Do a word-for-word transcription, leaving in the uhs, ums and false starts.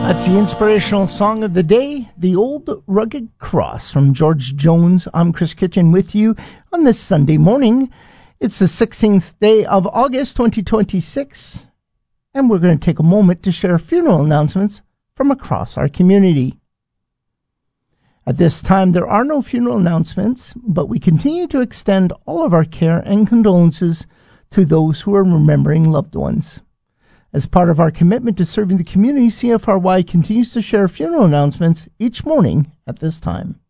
That's the inspirational song of the day, The Old Rugged Cross from George Jones. I'm Chris Kitchen with you on this Sunday morning. It's the sixteenth day of August, twenty twenty-six, and we're going to take a moment to share funeral announcements from across our community. At this time, there are no funeral announcements, but we continue to extend all of our care and condolences to those who are remembering loved ones. As part of our commitment to serving the community, C F R Y continues to share funeral announcements each morning at this time.